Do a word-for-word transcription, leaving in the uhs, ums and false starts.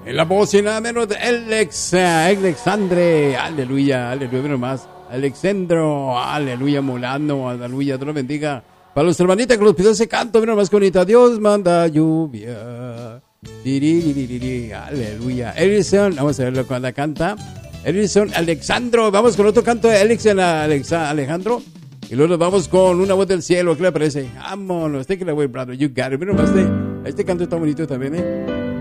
En la voz y nada menos de Alex, Alexandre, aleluya, aleluya, mira más, Alexandro, aleluya, Molano, aleluya, Dios lo bendiga. Para los hermanitas que los pidió ese canto, mira más bonita, Dios manda lluvia, diriririri, aleluya. Edison, vamos a verlo cuando la canta, Edison, Alexandro, vamos con otro canto de Alex, Alexa, Alejandro, y luego nos vamos con Una voz del cielo, ¿qué le parece? Vámonos, take it away, brother, you got it, mira más, este, este canto está bonito también, eh.